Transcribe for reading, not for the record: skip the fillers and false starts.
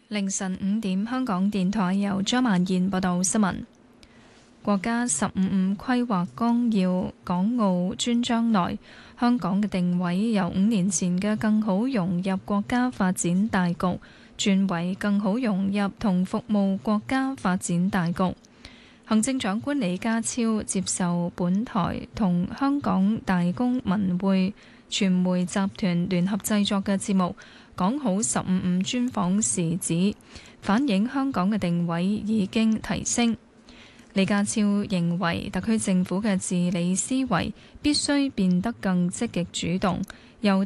凌晨5點，香港電台由張曼燕報道新聞。國家15規劃綱要港澳專章內，香港嘅定位由5年前嘅更好融入國家發展大局，轉為更好融入同服務國家發展大局。行政長官李家超接受本台同香港大公文匯傳媒集團聯合製作嘅節目講好15專訪時指，反映香港嘅定位已經提升。李家超認為特區政府嘅治理思維必須變得更積極主動，